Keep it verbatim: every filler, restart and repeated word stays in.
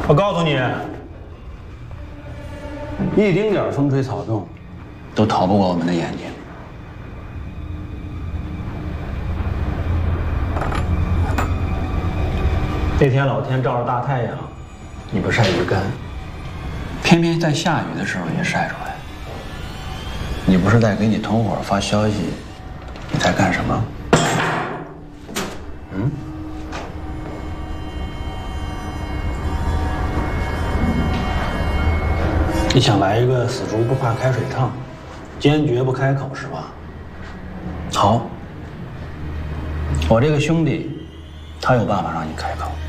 我告诉你，一丁点风吹草动，都逃不过我们的眼睛。那天老天照着大太阳，你不晒鱼干，偏偏在下雨的时候也晒出来。你不是在给你同伙发消息，你在干什么？嗯？你想来一个死猪不怕开水烫，坚决不开口是吧？好，我这个兄弟，他有办法让你开口。